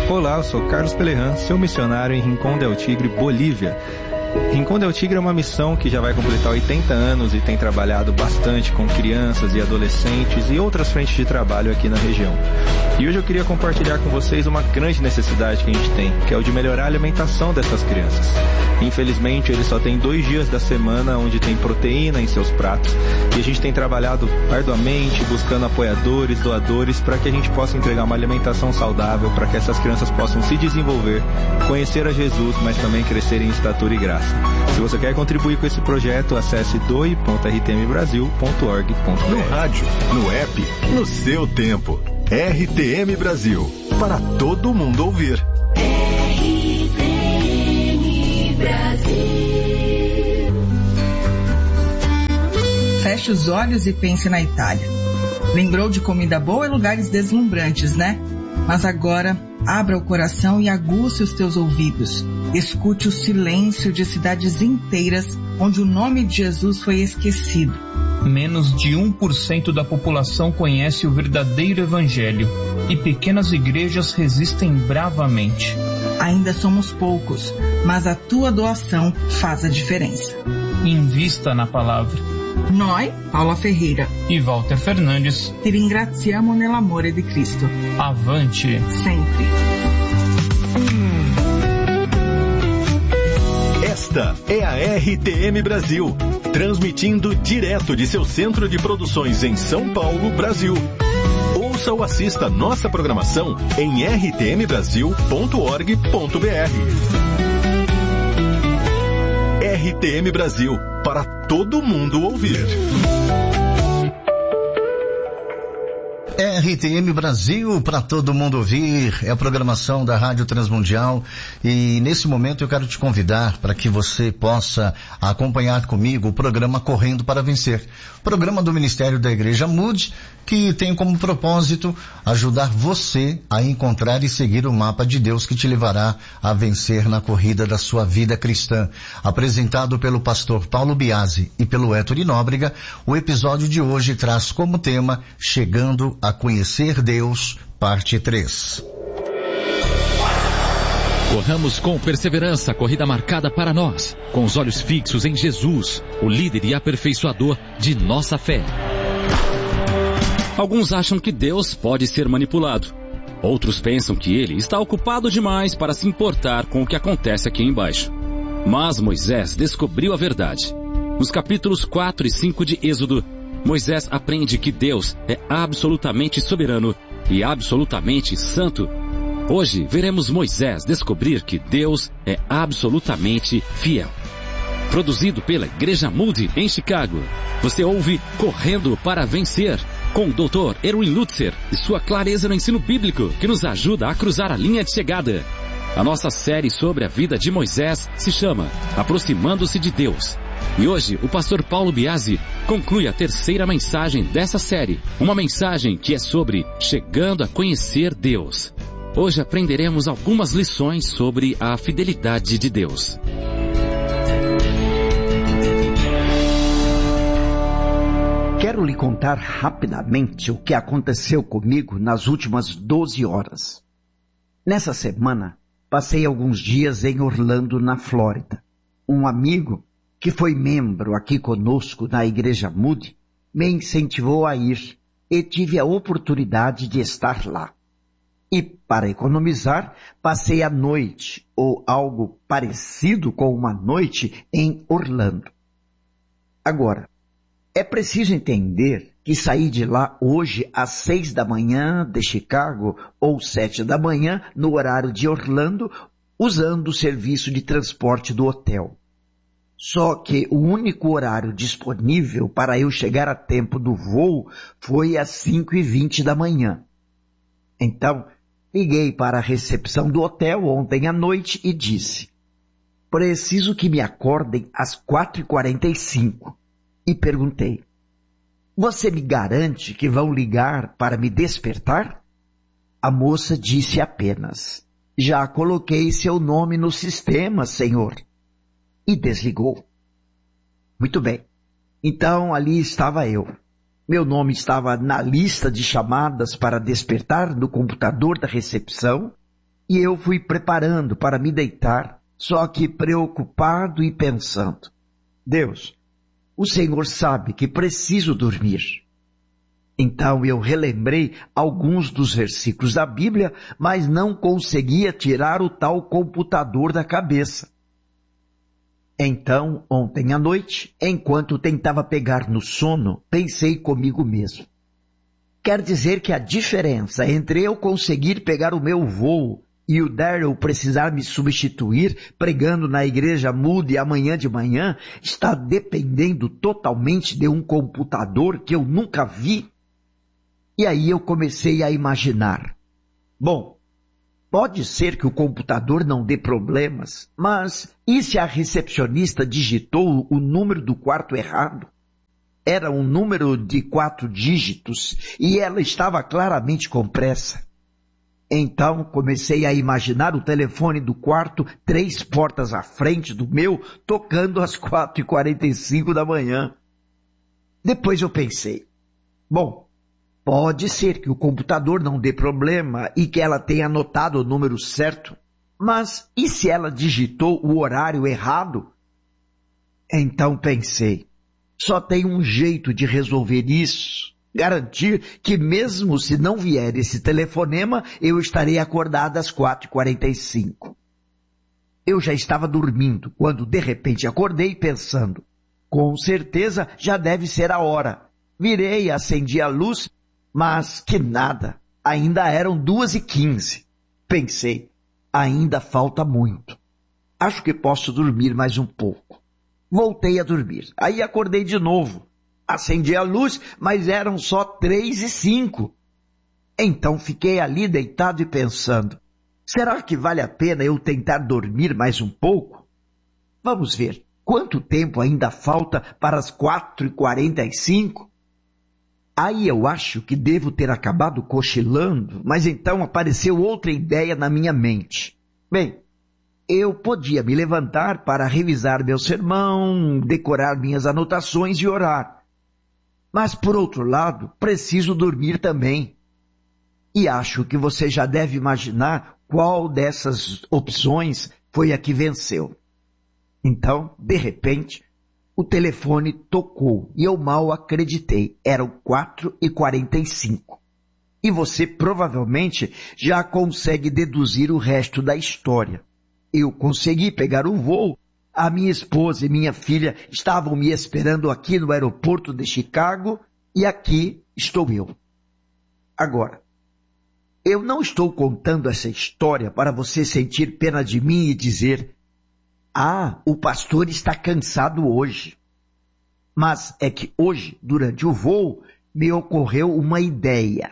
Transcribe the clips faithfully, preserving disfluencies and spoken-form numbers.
Olá, eu sou Carlos Pelerran, seu missionário em Rincón del Tigre, Bolívia. Rincón del Tigre é uma missão que já vai completar oitenta anos e tem trabalhado bastante com crianças e adolescentes e outras frentes de trabalho aqui na região. E hoje eu queria compartilhar com vocês uma grande necessidade que a gente tem, que é o de melhorar a alimentação dessas crianças. Infelizmente, eles só têm dois dias da semana onde tem proteína em seus pratos e a gente tem trabalhado arduamente, buscando apoiadores, doadores, para que a gente possa entregar uma alimentação saudável, para que essas crianças possam se desenvolver, conhecer a Jesus, mas também crescer em estatura e graça. Se você quer contribuir com esse projeto, acesse doe ponto r t m brasil ponto org ponto b r. No rádio, no app, no seu tempo. R T M Brasil, para todo mundo ouvir. R T M Brasil. Feche os olhos e pense na Itália. Lembrou de comida boa e lugares deslumbrantes, né? Mas agora, abra o coração e aguce os teus ouvidos. Escute o silêncio de cidades inteiras onde o nome de Jesus foi esquecido. Menos de um por cento da população conhece o verdadeiro evangelho e pequenas igrejas resistem bravamente. Ainda somos poucos, mas a tua doação faz a diferença. Invista na palavra. Noi, Paula Ferreira e Walter Fernandes, ti ringraziamo nell'amore di Cristo. Avante! Sempre. Esta é a R T M Brasil, transmitindo direto de seu centro de produções em São Paulo, Brasil. Ouça ou assista nossa programação em r t m brasil ponto org ponto b r. R T M Brasil, para todo mundo ouvir. R T M Brasil, para todo mundo ouvir, é a programação da Rádio Transmundial e nesse momento eu quero te convidar para que você possa acompanhar comigo o programa Correndo para Vencer, programa do Ministério da Igreja Moody, que tem como propósito ajudar você a encontrar e seguir o mapa de Deus que te levará a vencer na corrida da sua vida cristã. Apresentado pelo pastor Paulo Biasi e pelo Héctor Nóbrega, o episódio de hoje traz como tema Chegando a Conhecer Deus, parte três. Corramos com perseverança a corrida marcada para nós, com os olhos fixos em Jesus, o líder e aperfeiçoador de nossa fé. Alguns acham que Deus pode ser manipulado. Outros pensam que ele está ocupado demais para se importar com o que acontece aqui embaixo. Mas Moisés descobriu a verdade. Nos capítulos quatro e cinco de Êxodo, Moisés aprende que Deus é absolutamente soberano e absolutamente santo. Hoje veremos Moisés descobrir que Deus é absolutamente fiel. Produzido pela Igreja Moody em Chicago, você ouve Correndo para Vencer, com o doutor Erwin Lutzer e sua clareza no ensino bíblico que nos ajuda a cruzar a linha de chegada. A nossa série sobre a vida de Moisés se chama Aproximando-se de Deus. E hoje o pastor Paulo Biasi conclui a terceira mensagem dessa série, uma mensagem que é sobre chegando a conhecer Deus. Hoje aprenderemos algumas lições sobre a fidelidade de Deus. Quero lhe contar rapidamente o que aconteceu comigo nas últimas doze horas. Nessa semana, passei alguns dias em Orlando, na Flórida. Um amigo, que foi membro aqui conosco na Igreja Moody, me incentivou a ir e tive a oportunidade de estar lá. E, para economizar, passei a noite, ou algo parecido com uma noite, em Orlando. Agora, é preciso entender que saí de lá hoje às seis da manhã de Chicago ou sete da manhã no horário de Orlando, usando o serviço de transporte do hotel. Só que o único horário disponível para eu chegar a tempo do voo foi às cinco e vinte da manhã. Então, liguei para a recepção do hotel ontem à noite e disse: preciso que me acordem às quatro e quarenta e cinco. E perguntei: você me garante que vão ligar para me despertar? A moça disse apenas: já coloquei seu nome no sistema, senhor. E desligou. Muito bem. Então ali estava eu. Meu nome estava na lista de chamadas para despertar no computador da recepção E eu fui preparando para me deitar, só que preocupado e pensando: Deus, o Senhor sabe que preciso dormir. Então eu relembrei alguns dos versículos da Bíblia, mas não conseguia tirar o tal computador da cabeça. Então, ontem à noite, enquanto tentava pegar no sono, pensei comigo mesmo: quer dizer que a diferença entre eu conseguir pegar o meu voo e o Daryl precisar me substituir pregando na igreja Moody amanhã de manhã está dependendo totalmente de um computador que eu nunca vi? E aí eu comecei a imaginar: bom, pode ser que o computador não dê problemas, mas e se a recepcionista digitou o número do quarto errado? Era um número de quatro dígitos e ela estava claramente com pressa. Então comecei a imaginar o telefone do quarto três portas à frente do meu, tocando às quatro e quarenta e cinco da manhã. Depois eu pensei: bom, pode ser que o computador não dê problema e que ela tenha anotado o número certo, mas e se ela digitou o horário errado? Então pensei: só tem um jeito de resolver isso, garantir que mesmo se não vier esse telefonema, eu estarei acordado às quatro e quarenta e cinco. Eu já estava dormindo quando de repente acordei pensando: com certeza já deve ser a hora. Virei e acendi a luz, mas que nada, ainda eram duas e quinze. Pensei: ainda falta muito. Acho que posso dormir mais um pouco. Voltei a dormir. Aí acordei de novo. Acendi a luz, mas eram só três e cinco. Então fiquei ali deitado e pensando: será que vale a pena eu tentar dormir mais um pouco? Vamos ver, quanto tempo ainda falta para as quatro e quarenta e cinco? Aí eu acho que devo ter acabado cochilando, mas então apareceu outra ideia na minha mente. Bem, eu podia me levantar para revisar meu sermão, decorar minhas anotações e orar. Mas, por outro lado, preciso dormir também. E acho que você já deve imaginar qual dessas opções foi a que venceu. Então, de repente, o telefone tocou e eu mal acreditei. Eram quatro e quarenta e cinco. E você provavelmente já consegue deduzir o resto da história. Eu consegui pegar o voo. A minha esposa e minha filha estavam me esperando aqui no aeroporto de Chicago e aqui estou eu. Agora, eu não estou contando essa história para você sentir pena de mim e dizer: ah, o pastor está cansado hoje. Mas é que hoje, durante o voo, me ocorreu uma ideia.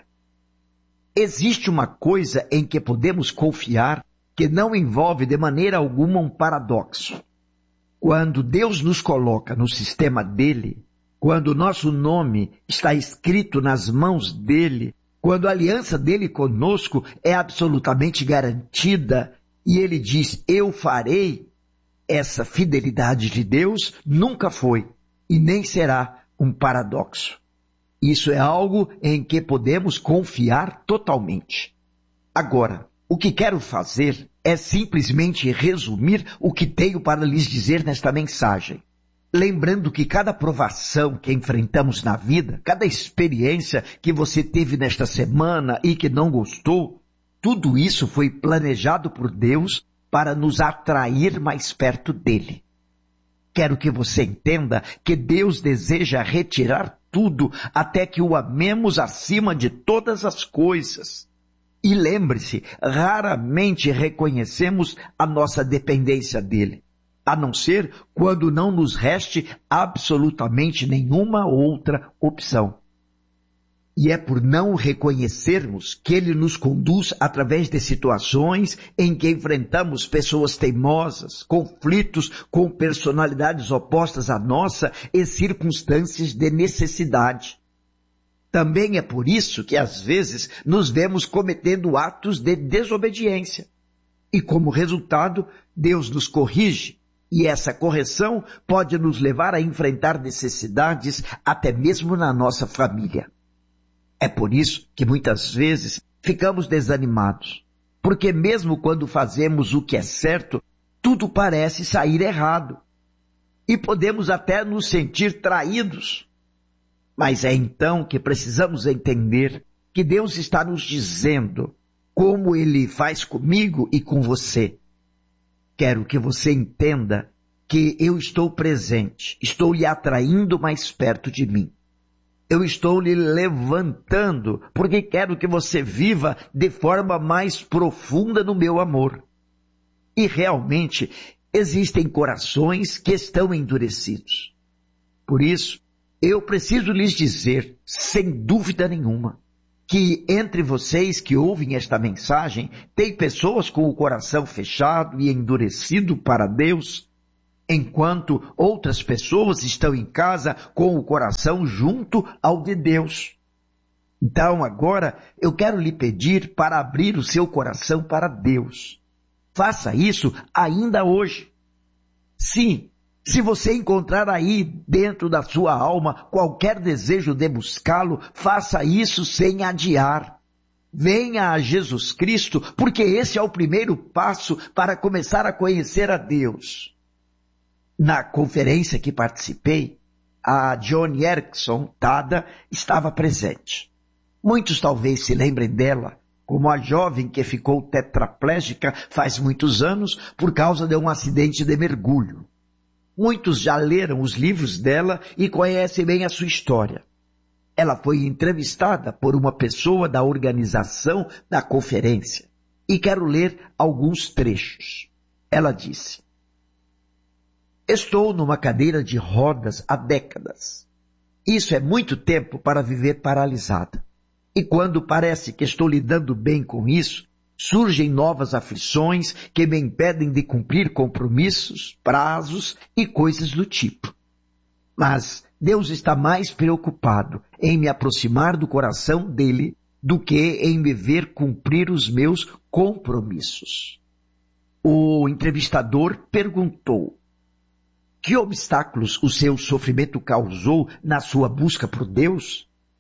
Existe uma coisa em que podemos confiar que não envolve de maneira alguma um paradoxo. Quando Deus nos coloca no sistema dele, quando o nosso nome está escrito nas mãos dele, quando a aliança dele conosco é absolutamente garantida e ele diz: eu farei, essa fidelidade de Deus nunca foi e nem será um paradoxo. Isso é algo em que podemos confiar totalmente. Agora, o que quero fazer é simplesmente resumir o que tenho para lhes dizer nesta mensagem. Lembrando que cada provação que enfrentamos na vida, cada experiência que você teve nesta semana e que não gostou, tudo isso foi planejado por Deus para nos atrair mais perto dele. Quero que você entenda que Deus deseja retirar tudo até que o amemos acima de todas as coisas. E lembre-se, raramente reconhecemos a nossa dependência dele, a não ser quando não nos reste absolutamente nenhuma outra opção. E é por não reconhecermos que ele nos conduz através de situações em que enfrentamos pessoas teimosas, conflitos com personalidades opostas à nossa e circunstâncias de necessidade. Também é por isso que às vezes nos vemos cometendo atos de desobediência. E como resultado, Deus nos corrige, e essa correção pode nos levar a enfrentar necessidades até mesmo na nossa família. É por isso que muitas vezes ficamos desanimados, porque mesmo quando fazemos o que é certo, tudo parece sair errado. E podemos até nos sentir traídos. Mas é então que precisamos entender que Deus está nos dizendo como Ele faz comigo e com você. Quero que você entenda que eu estou presente, estou lhe atraindo mais perto de mim. Eu estou lhe levantando, porque quero que você viva de forma mais profunda no meu amor. E realmente existem corações que estão endurecidos. Por isso, eu preciso lhes dizer, sem dúvida nenhuma, que entre vocês que ouvem esta mensagem, tem pessoas com o coração fechado e endurecido para Deus, enquanto outras pessoas estão em casa com o coração junto ao de Deus. Então, agora, eu quero lhe pedir para abrir o seu coração para Deus. Faça isso ainda hoje. Sim, se você encontrar aí dentro da sua alma qualquer desejo de buscá-lo, faça isso sem adiar. Venha a Jesus Cristo, porque esse é o primeiro passo para começar a conhecer a Deus. Na conferência que participei, a Joni Eareckson Tada estava presente. Muitos talvez se lembrem dela como a jovem que ficou tetraplégica faz muitos anos por causa de um acidente de mergulho. Muitos já leram os livros dela e conhecem bem a sua história. Ela foi entrevistada por uma pessoa da organização da conferência e quero ler alguns trechos. Ela disse: estou numa cadeira de rodas há décadas. Isso é muito tempo para viver paralisada. E quando parece que estou lidando bem com isso, surgem novas aflições que me impedem de cumprir compromissos, prazos e coisas do tipo. Mas Deus está mais preocupado em me aproximar do coração dele do que em me ver cumprir os meus compromissos. O entrevistador perguntou: que obstáculos o seu sofrimento causou na sua busca por Deus?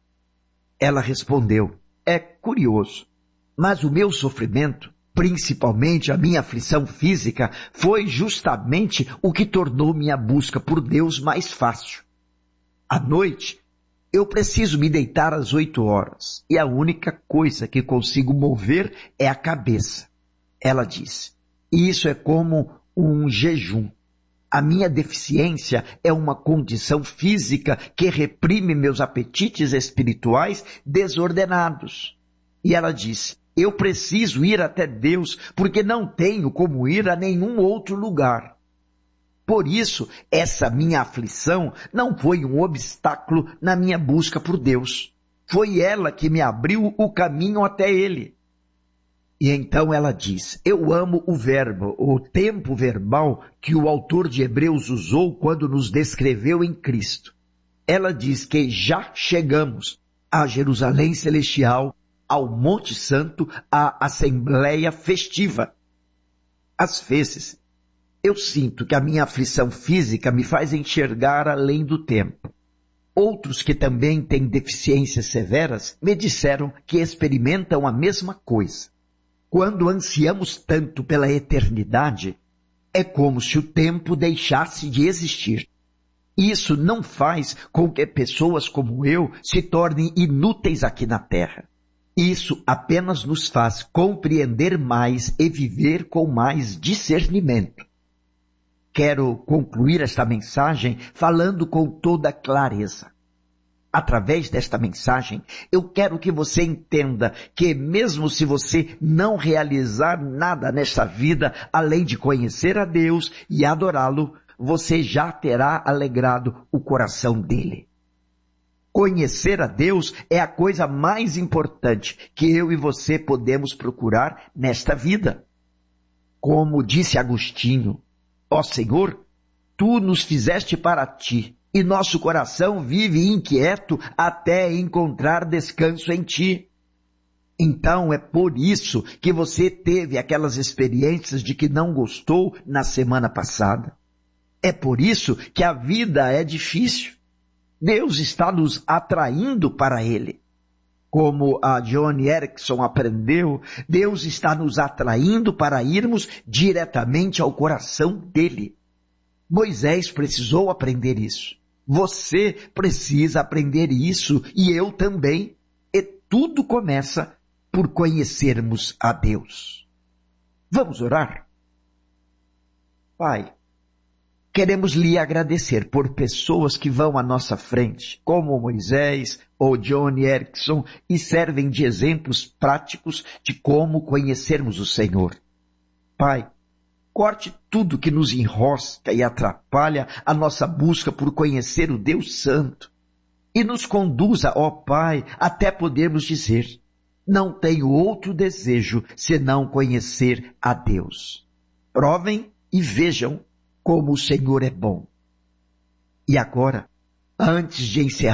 Ela respondeu: é curioso, mas o meu sofrimento, principalmente a minha aflição física, foi justamente o que tornou minha busca por Deus mais fácil. À noite, eu preciso me deitar às oito horas, e a única coisa que consigo mover é a cabeça. Ela disse: isso é como um jejum. A minha deficiência é uma condição física que reprime meus apetites espirituais desordenados. E ela disse: eu preciso ir até Deus porque não tenho como ir a nenhum outro lugar. Por isso, essa minha aflição não foi um obstáculo na minha busca por Deus. Foi ela que me abriu o caminho até Ele. E então ela diz: eu amo o verbo, o tempo verbal que o autor de Hebreus usou quando nos descreveu em Cristo. Ela diz que já chegamos a Jerusalém Celestial, ao Monte Santo, à Assembleia Festiva. Às vezes, eu sinto que a minha aflição física me faz enxergar além do tempo. Outros que também têm deficiências severas me disseram que experimentam a mesma coisa. Quando ansiamos tanto pela eternidade, é como se o tempo deixasse de existir. Isso não faz com que pessoas como eu se tornem inúteis aqui na Terra. Isso apenas nos faz compreender mais e viver com mais discernimento. Quero concluir esta mensagem falando com toda clareza. Através desta mensagem, eu quero que você entenda que mesmo se você não realizar nada nesta vida, além de conhecer a Deus e adorá-lo, você já terá alegrado o coração dele. Conhecer a Deus é a coisa mais importante que eu e você podemos procurar nesta vida. Como disse Agostinho: ó Senhor, tu nos fizeste para ti, e nosso coração vive inquieto até encontrar descanso em ti. Então é por isso que você teve aquelas experiências de que não gostou na semana passada. É por isso que a vida é difícil. Deus está nos atraindo para Ele. Como a Joni Eareckson aprendeu, Deus está nos atraindo para irmos diretamente ao coração dele. Moisés precisou aprender isso. Você precisa aprender isso e eu também. E tudo começa por conhecermos a Deus. Vamos orar? Pai, queremos lhe agradecer por pessoas que vão à nossa frente, como Moisés ou Joni Eareckson, e servem de exemplos práticos de como conhecermos o Senhor. Pai, corte tudo que nos enrosca e atrapalha a nossa busca por conhecer o Deus Santo e nos conduza, ó Pai, até podermos dizer: não tenho outro desejo senão conhecer a Deus. Provem e vejam como o Senhor é bom. E agora, antes de encerrar